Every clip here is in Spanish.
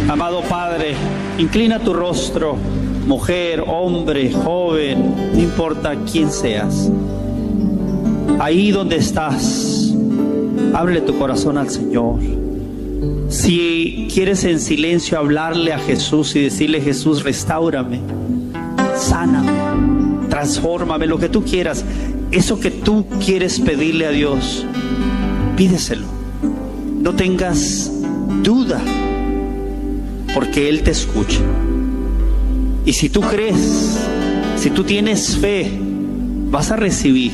Amado Padre, inclina tu rostro, mujer, hombre, joven, no importa quién seas. Ahí donde estás, ábrele tu corazón al Señor. Si quieres en silencio hablarle a Jesús y decirle: Jesús, restáurame, sáname, transfórmame, lo que tú quieras, eso que tú quieres pedirle a Dios, pídeselo. No tengas duda, porque Él te escucha. Y si tú crees, si tú tienes fe, vas a recibir.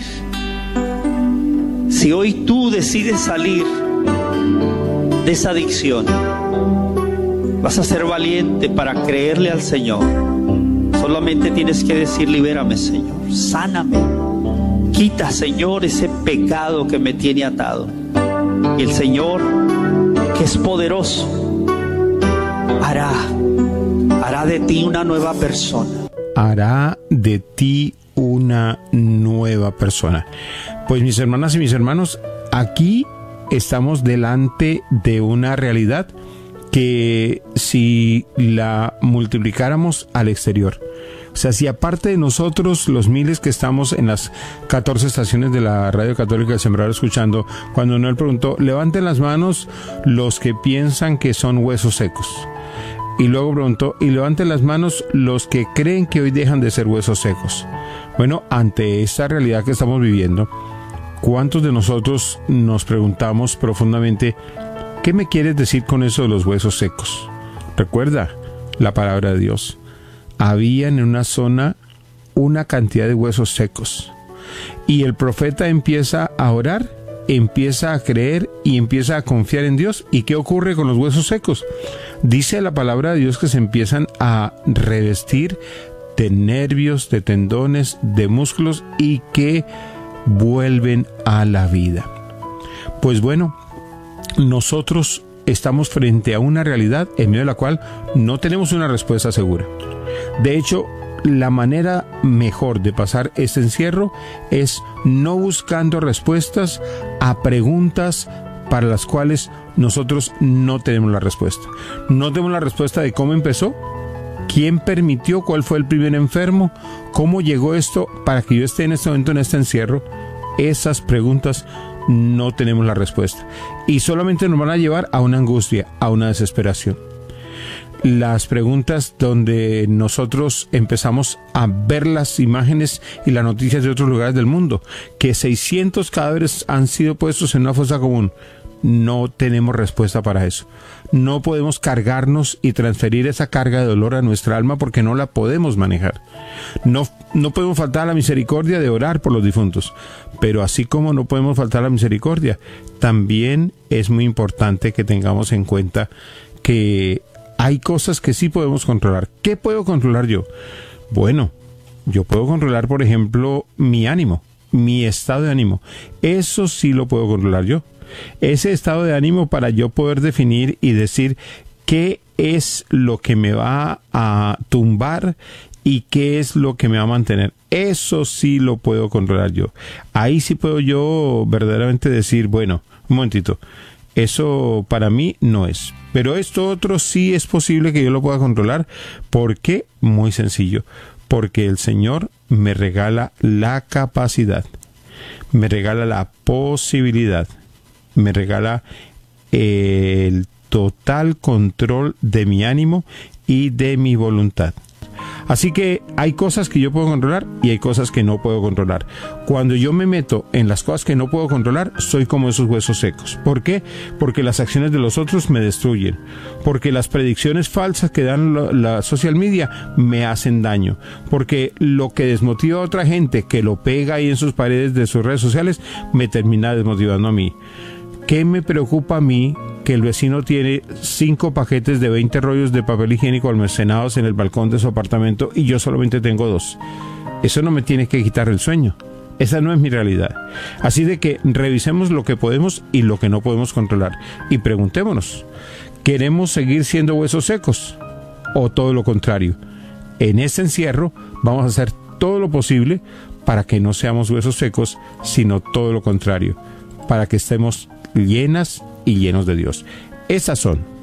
Si hoy tú decides salir de esa adicción, vas a ser valiente para creerle al Señor. Solamente tienes que decir: libérame, Señor, sáname, quita, Señor, ese pecado que me tiene atado. Y el Señor, que es poderoso, hará de ti una nueva persona. Hará de ti una nueva persona. Pues mis hermanas y mis hermanos, aquí estamos delante de una realidad que si la multiplicáramos al exterior, o sea, si aparte de nosotros, los miles que estamos en las 14 estaciones de la Radio Católica del Sembrador escuchando, cuando Noel preguntó: levanten las manos los que piensan que son huesos secos. Y luego preguntó: y levanten las manos los que creen que hoy dejan de ser huesos secos. Bueno, ante esta realidad que estamos viviendo, ¿cuántos de nosotros nos preguntamos profundamente: ¿qué me quieres decir con eso de los huesos secos? Recuerda la palabra de Dios. Habían en una zona una cantidad de huesos secos. Y el profeta empieza a orar, empieza a creer y empieza a confiar en Dios. ¿Y qué ocurre con los huesos secos? Dice la palabra de Dios que se empiezan a revestir de nervios, de tendones, de músculos, y que vuelven a la vida. Pues bueno, nosotros estamos frente a una realidad en medio de la cual no tenemos una respuesta segura. De hecho, la manera mejor de pasar este encierro es no buscando respuestas a preguntas para las cuales nosotros no tenemos la respuesta. No tenemos la respuesta de cómo empezó, quién permitió, cuál fue el primer enfermo, cómo llegó esto para que yo esté en este momento en este encierro. Esas preguntas no tenemos la respuesta y solamente nos van a llevar a una angustia, a una desesperación. Las preguntas donde nosotros empezamos a ver las imágenes y las noticias de otros lugares del mundo, que 600 cadáveres han sido puestos en una fosa común. No tenemos respuesta para eso. No podemos cargarnos y transferir esa carga de dolor a nuestra alma porque no la podemos manejar. No podemos faltar a la misericordia de orar por los difuntos, pero así como no podemos faltar a la misericordia, también es muy importante que tengamos en cuenta que hay cosas que sí podemos controlar. ¿Qué puedo controlar yo? Bueno, yo puedo controlar, por ejemplo, mi ánimo, mi estado de ánimo. Eso sí lo puedo controlar yo. Ese estado de ánimo para yo poder definir y decir qué es lo que me va a tumbar y qué es lo que me va a mantener. Eso sí lo puedo controlar yo. Ahí sí puedo yo verdaderamente decir: bueno, un momentito, eso para mí no es. Pero esto otro sí es posible que yo lo pueda controlar. ¿Por qué? Muy sencillo. Porque el Señor me regala la capacidad, me regala la posibilidad, me regala el total control de mi ánimo y de mi voluntad. Así que hay cosas que yo puedo controlar y hay cosas que no puedo controlar. Cuando yo me meto en las cosas que no puedo controlar, soy como esos huesos secos. ¿Por qué? Porque las acciones de los otros me destruyen. Porque las predicciones falsas que dan la social media me hacen daño. Porque lo que desmotiva a otra gente, que lo pega ahí en sus paredes de sus redes sociales, me termina desmotivando a mí. ¿Qué me preocupa a mí que el vecino tiene 5 paquetes de 20 rollos de papel higiénico almacenados en el balcón de su apartamento y yo solamente tengo 2? Eso no me tiene que quitar el sueño. Esa no es mi realidad. Así de que revisemos lo que podemos y lo que no podemos controlar. Y preguntémonos, ¿queremos seguir siendo huesos secos? ¿O todo lo contrario? En este encierro vamos a hacer todo lo posible para que no seamos huesos secos, sino todo lo contrario, para que estemos llenas y llenos de Dios. Esas son